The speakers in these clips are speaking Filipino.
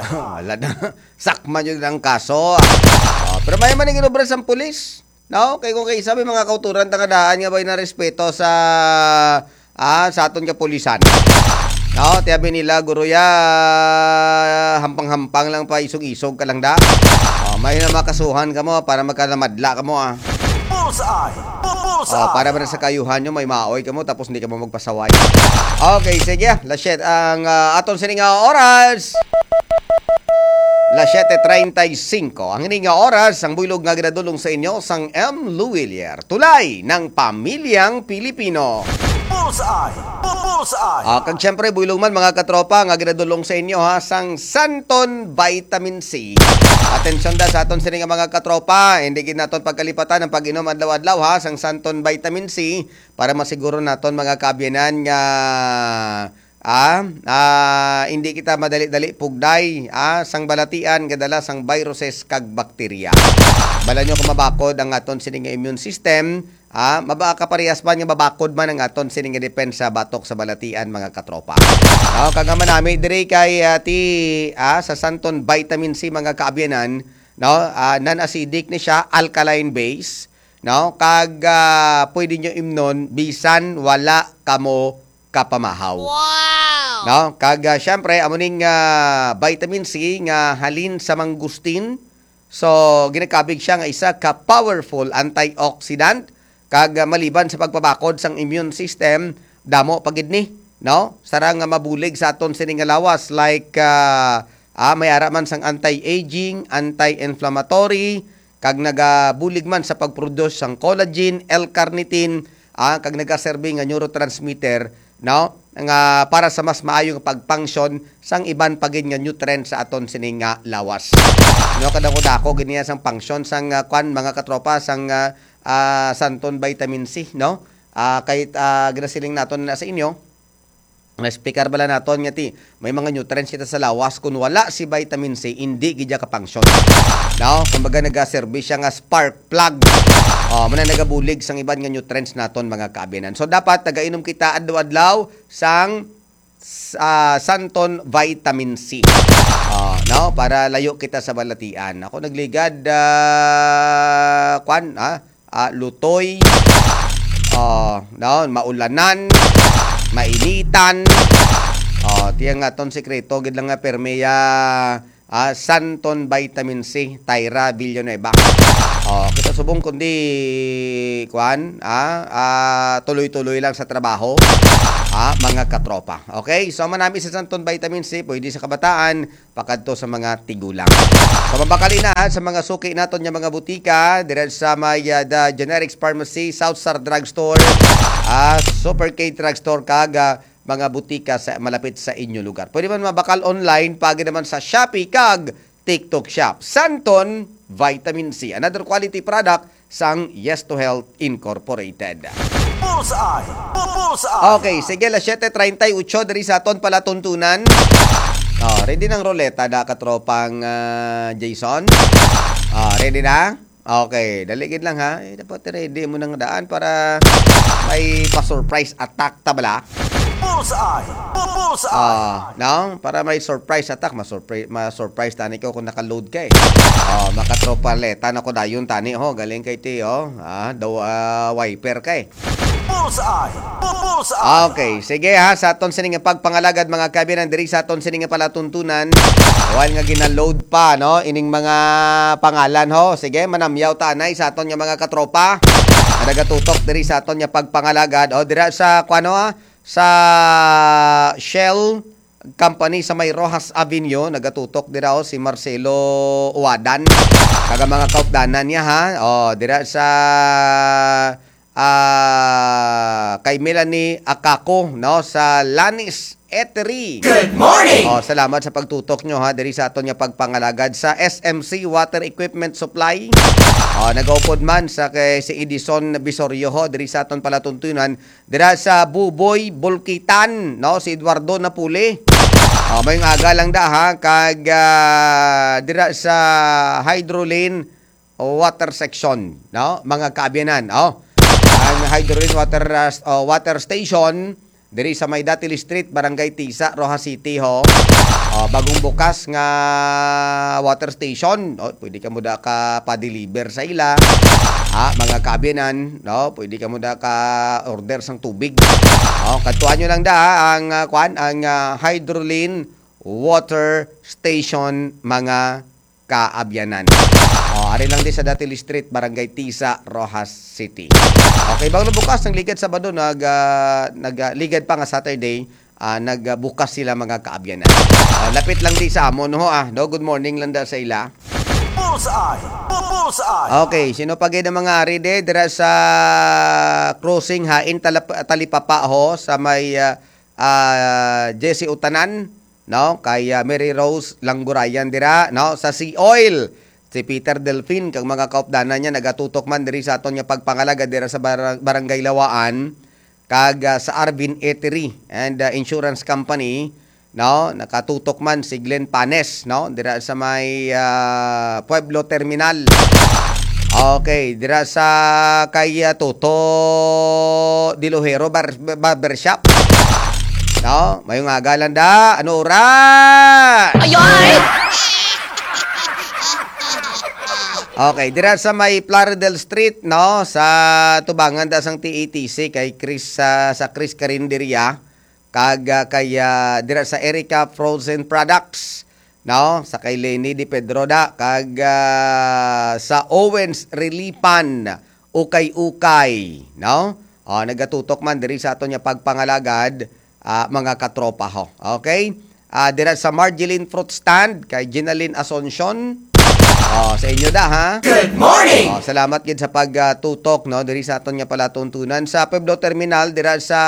Wala na. Sakman yun ang kaso. Pero may man ginobra sa pulis. No? Kaya kung kayo sabi mga kauturan, tangadaan nga ba yung respeto sa aton kapulisan. No? Tiyabi nila, guro ya, hampang-hampang lang pa, isog-isog ka lang da. May na makasuhan ka mo para magkanamadla ka mo para ba sa kayuhan nyo, may maoy ka mo, tapos hindi ka mo magpasaway. Okay, sige. Lasyet, ang aton sining oras. Las 7:35. Ang hininga oras, ang buylog nga ginadulong sa inyo, sang M. Luwilier. Tulay ng Pamilyang Pilipino. Kag siyempre, buylog man mga katropa, nga ginadulong sa inyo sang Santon Vitamin C. Atensyon da sa aton sining mga katropa, hindi gid naton pagkalipatan ang pag-inom adlaw-adlaw sang Santon Vitamin C para masiguro naton mga kaabyanan nga hindi kita madali-dali pugday sang balatian kadala sang viruses kag bakterya. Bala nyo kung mabakod ang aton sining immune system, mabaka parehas man nga babakod man ang aton sining depensa batok sa balatian mga katropa. Kagaman nami diri kay sa Santon Vitamin C mga kaabyanan, non-acidic ni siya, alkaline base, kag pwede nyo imnon bisan wala kamo kapamahaw. Wow! Kag syempre amuning vitamin C nga halin sa mangustin. So ginakabig siya nga isa ka powerful antioxidant kag maliban sa pagpabakod sang immune system, damo pagid ni, sarang nga mabulig sa aton sining lawas like may ara man sang anti-aging, anti-inflammatory, kag nagabulig man sa pagproduce sang collagen, L-carnitine, kag nagaserve nga neurotransmitter, nga para sa mas maayong pagfunction sang iban pagid nga nutrient sa aton sining nga lawas. Kadako-dako ganiya sang function sang mga katropa sang Santon Vitamin C, kahit ginasiling naton na sa inyo. Na-speaker bala naton nga may mga nutrients kita sa lawas, kung wala si vitamin C hindi gid ka function. Kumbaga nagaserve siya nga spark plug. Muna nagabulig sang iban nga nutrients naton mga kaabinan. So dapat tagainom kita adlaw-adlaw sang Santon Vitamin C. Para layo kita sa balatian. Ako nagligad lutoy, maulanan, mainitan. Tiyang aton sekreto gid lang nga permeya Santon Vitamin C, Tyra Villanueva. Kita subong kundi tuloy-tuloy lang sa trabaho, mga katropa. Okay? So manami sa Santon Vitamin C, pwede sa kabataan, pakadto sa mga tigulang. So mabakali na sa mga suki naton nga mga butika, dire sa may The Generics Pharmacy, South Star Drugstore, Super K Drugstore kag mga butika sa malapit sa inyo lugar. Pwede man mabakal online, pagi naman sa Shopee kag TikTok Shop. Santon Vitamin C, another quality product sang Yes to Health Incorporated. Okay, sige, las 7:38 diri sa aton palatuntunan. Ready ng roleta da katropang Jason? Ready na? Okay, daligid lang ha. Dapat ready mo nang daan para may pa-surprise attack tabla. Para may surprise attack, ma-surprise tani ko kung naka-load ka makatropa leta na ko dayon tani galing kay ti wiper ka Okay, sige sa aton sining pagpangalagad mga kabinan diri sa aton sining palatuntunan, while nga gina-load pa ining mga pangalan sige manamyaw tanay sa aton nga mga katropa nagatutok diri sa aton nga pagpangalagad dira sa sa Shell Company sa may Rojas Avenue, nagatutok dira si Marcelo Uwadan kaga mga kaupdanan niya dira sa kay Melanie Akako sa Lanis Etery. Good morning! Salamat sa pagtutok nyo diri sa aton nga pagpangalagad sa SMC Water Equipment Supply. Nag-upod man sa kay si Edison Bisorio diri sa aton palatuntunan dira sa Buboy Bulkitan si Eduardo Napuli. May aga lang kag dira sa Hydrolane Water Section mga kaabyanan. Ang Hydrolane Water Station diri sa May Datili Street, Barangay Tisa, Rojas City Bagong bukas nga water station, pwede ka mo da ka pa-deliver sa ila. Mga kabinan, no, pwede ka mo da ka order sang tubig. Katuan nyo lang da ang ang Hydroline Water Station mga kaabyanan. Ari lang din sa Datili Street, Barangay Tisa, Rojas City. Okay, bago bukas ng ligad Sabado, ligad pa nga Saturday, nagbukas sila mga kaabyanan. Lapit lang din sa amon, no? Good morning lang da sa ila. Bullseye! Okay, sino pagay ng mga ari dira sa crossing Hain Talipapa sa may Jesse Utanan, no? Kay Mary Rose Langgurayan dira, no? Sa Sea Oil, si Peter Delfin kag mga kaupdanan niya nagatutok man diri sa aton nga pagpangalaga dira sa Barangay Lawaan kag sa Arvin Eatery and Insurance Company, no, nakatutok man si Glenn Panes, no, dira sa may Pueblo Terminal. Okay, dira sa kay Toto Dilojero Barbershop, no, mayong agalan da ano oras. Ayoy! Okay, dira sa may Plaridel Street, no, sa tubangan da sang TATC kay Chris sa Chris Carinderia kag kay dira sa Erica Frozen Products, no, sa kay Lenny Di Pedro da kag sa Owens Relipan Ukay-ukay, no. Nagatutok man diri sa aton nga pagpangalagad mga katropa ho. Okay? Dira sa Marjeline Fruit Stand kay Ginaline Asuncion. Sa inyo da ha. Good morning. Salamat gid sa pagtutok, no, diri sa aton nga palatuntunan sa Pueblo Terminal dira sa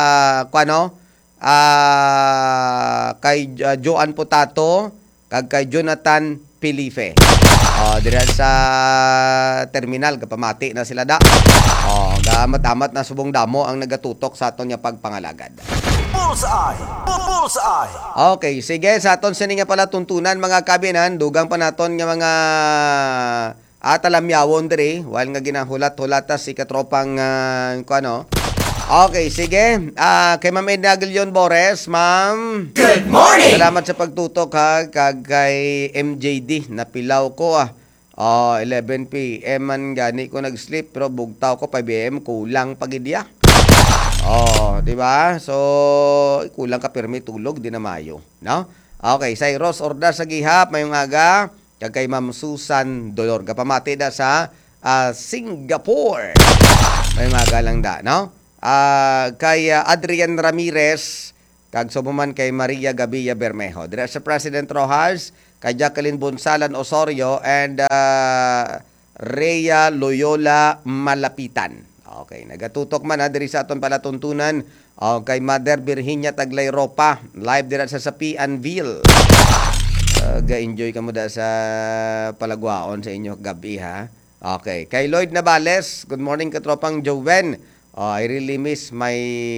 kay Joan Potato kag kay Jonathan Pilife. Dira sa terminal kapamati na sila da. Gamat-amat na subong damo ang nagatutok sa aton nga pagpangalagad. Bullseye! Bullseye! Okay, sige, sa aton sini nga pala tuntunan mga kabinan, dugang pa naton nga mga talamyawon diri, while nga ginahulat-hulata si katropang Okay, sige. Kay Ma'am Edna Aguilion Bores, ma'am. Good morning! Salamat sa pagtutok ha, kag kay MJD, napilaw ko 11 p.m. man gani ko nag-sleep, pero bugtaw ko 5 p.m. kulang pagidya. Di ba? So, kulang ka permi tulog di na mayo, no? Okay, sa Ross Orda sa gihap mayong aga kag kay Ma'am Susan Dolor kapamati da sa Singapore. Mayong aga lang da, no? Kay Adrian Ramirez kag sumuman kay Maria Gabilla Bermejo. Dira sa President Rojas, kay Jacqueline Bonsalan Osorio and Rhea Loyola Malapitan. Okay, nagatutok man diri sa aton palatuntunan kay Mother Virginia Taglay Ropa, live dira sa Sapianville. Ga-enjoy ka mo da sa palagwaon sa inyo gabi ha. Okay, kay Lloyd Navales, good morning katropang Joven. I really miss my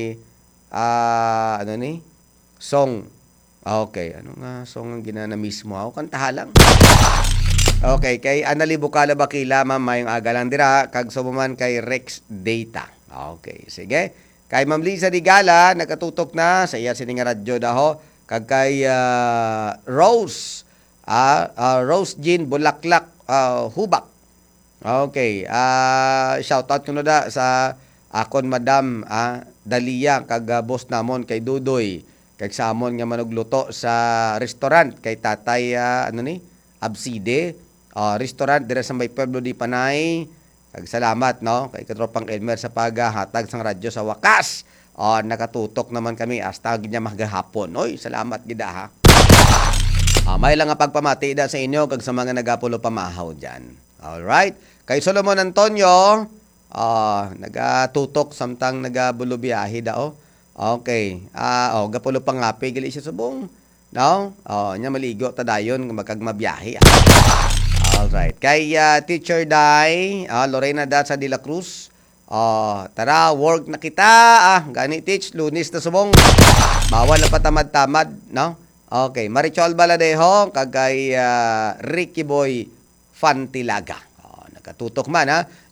song. Okay, ano nga song ang ginana-miss mo? Kantaha lang. Okay, kay Anali Bukala Bakila, ma'am, mayong aga lang dira, kag sumuman kay Rex Data. Okay, sige. Kay Ma'am Lisa Digala, nakatutok na sa iya sining radyo daho, kag kay Rose, Rose Jean Bulaklak, Hubak. Okay, shout out kuno da sa akon Madam Dalia kag boss namon kay Dudoy, kag sa amon nga manugluto sa restaurant kay Tatay Abside. Restaurant dira sa may Pueblo di Panay. Kag salamat, no, kay katropang Elmer sa paghatag sang radyo sa wakas. Nakatutok naman kami hasta ginya magahapon. Oy, salamat gid ha. May lang nga pagpamati da sa inyo kag sa mga nagapulo pamahaw diyan. All right. Kay Solomon Antonio, nagatutok samtang nagabulo biyahe dao. Okay. Gapulo pangapi gali siya subong. No? Nya maligo ta dayon magkagmabiyahe. Alright. Kay Teacher Dai, Lorena Daza de la Cruz. Tara, work na kita. Gani teach, Lunes na subong. Bawal na patamad-tamad, no? Okay, Marichol Baladejo, kagay Ricky Boy Fantilaga. Nakatutok man ha.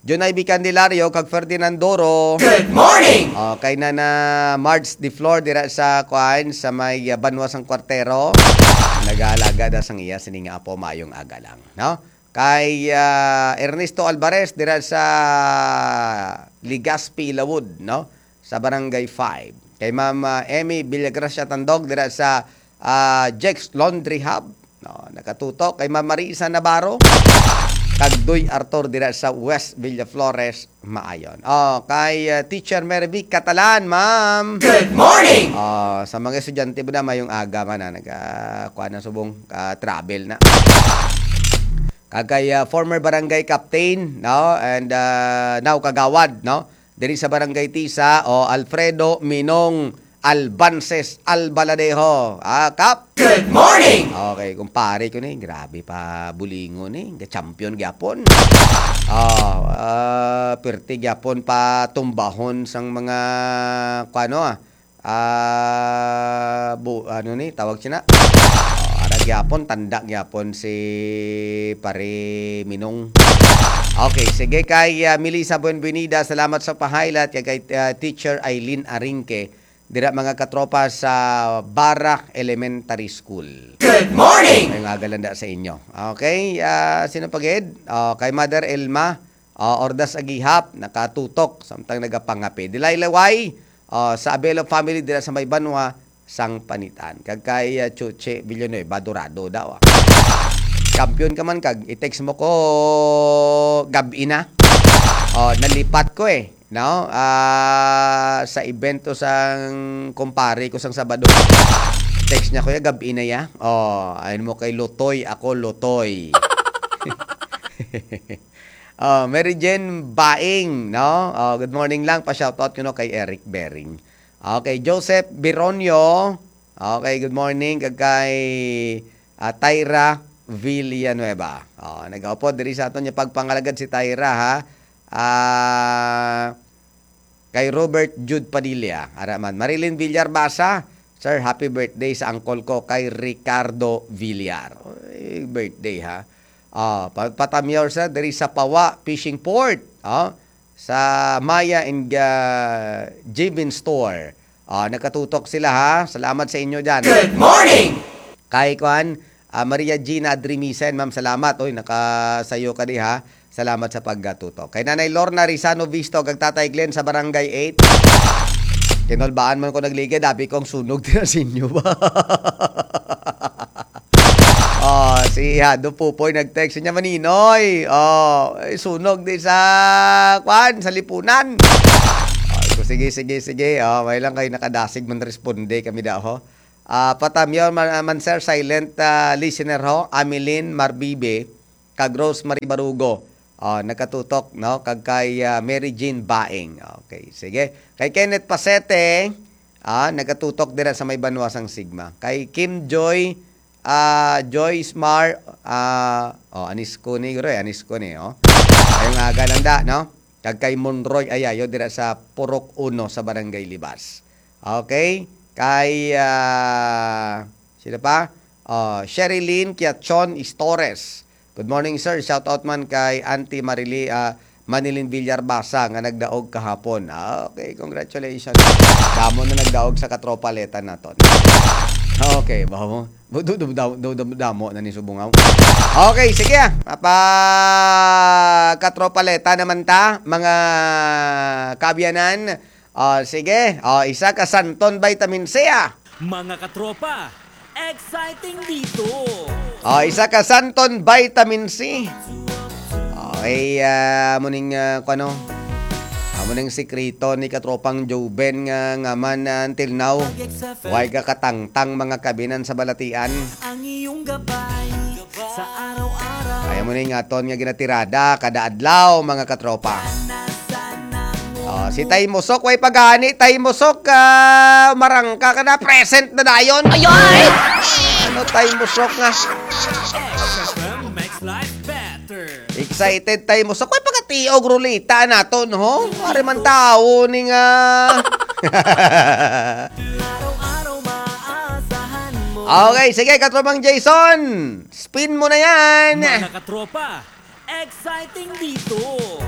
Junay B. Candelario, kag Ferdinand Doro. Good morning! Kay na Marge de Flor dira sa kuan sa may Banwa sang Kwartero. Nag-aalaga da sang iya sining apo maayong aga lang, no? Kay Ernesto Alvarez dira sa Ligaspi, Lawod, no? Sa Barangay 5. Kay Ma'am Emmy Villagracia Tandog dira sa Jack's Laundry Hub, no? Nakatutok kay Ma'am Marisa Navarro. Kagdoy Arthur dira sa West Villaflores, maayon. Kay Teacher Mary Catalan, ma'am. Good morning! Sa mga estudyante mo na mayong aga man na nagkuha na subong travel na. Kagay former barangay captain, no? And now kagawad, no? Diri sa Barangay Tisa, Alfredo Minong Albances Albaladejo. Kap. Good morning! Okay, kumpare ko ni, grabe pa bulingo ni, champion gyapon. Perti gyapon pa tumbahon sang mga ano ni tawag sina. Ara gyapon tanda gyapon si pare Minong. Okay, sige kay Melissa Buenvenida, salamat sa pa-highlight kay Teacher Eileen Arinque. Dira mga katropa sa Barak Elementary School. Good morning! Ay nga galanda sa inyo. Okay, sino pagid? Kay Mother Elma, Ordas Agihap, nakatutok, samtang nagapangapi. Dilaylaway, sa Abelo family dira sa may Banwa, sang panitan. Kag kay Chuche Villanueva, Dorado daw. Kampiyon ka man kag, i-text mo ko gabi na. Nalipat ko no? Sa evento sang kumpare ko sang Sabado. Text niya ko gabi na ya. Ayun mo kay Lutoy, ako Lutoy. Mary Jane Baing, no? Good morning lang, pa-shoutout ko no kay Eric Bering. Okay, Joseph Bironio. Okay, good morning kay Tyra Villanueva. Nag-aupo diri sa aton niya pagpangalagad si Tyra, ha. Kay Robert Jude Padilla, araman. Marilyn Villarbasa, sir, happy birthday sa uncle ko kay Ricardo Villar. Birthday, ha. Patamyor sa dari sa Pawa Fishing Port, sa Maya and Jibin Store. Nakatutok sila, ha. Salamat sa inyo diyan. Good morning! Kay Kuan Maria Gina Adrimisen, ma'am, salamat. Nakasayo ka di, ha. Salamat sa pagkatuto. Kay Nanay Lorna Rizano Visto, kag Tatay Glenn sa Barangay 8. Kinolbaan man ko nagligid, dabi kong sunog din sa inyo ba? Si Hado Pupoy nag-text niya, Maninoy. Sunog din sa sa lipunan. Sige. May lang kayo nakadasig man responde kami daw, ho. Patamyor man sir, silent listener, ho. Amilin Marbibe, kag Rosemary Barugo. Nakatutok, no? Kag kay Mary Jane Baing. Okay, sige. Kay Kenneth Pasete, nakatutok dira sa may Banwasang Sigma. Kay Kim Joy, Joy Smart, anis ko ni, ayong aga lang da, no? Kag kay Monroy Ayayo dira sa Purok 1 sa Barangay Libas. Okay? Kay sino pa? Sherilyn Kiachon Istores. Good morning, sir. Shout out man kay Auntie Manilin Villarbasa nga nagdaog kahapon. Okay, congratulations. Damo na nagdaog sa katropaleta naton. Okay, bawo. Damo na ni subungaw. Okay, sige. Katropaleta naman ta, mga kabyanan. Sige. Isa ka Santon Vitamin C. Mga katropa, exciting dito! Isa ka Santon Vitamin C. Okay, muning muning sekreto ni katropang Joben nga man until now. Huwag ka katangtang mga kabinan sa balatian. Ang iyong gabay sa araw-araw. Kaya muning aton nga ginatirada kada adlaw mga katropa. Si Tay Musok, way pagani. Tay Musok, marangka ka na. Present na dayon. Ayoy! Tay Musok nga. XFM makes life better. Excited Tay Musok. Way pagatiog rulita nato, no? Pare man tao ni nga. Araw-araw maasahan mo. Okay, sige, katropang Jason. Spin mo na yan. Mga katropa, exciting dito!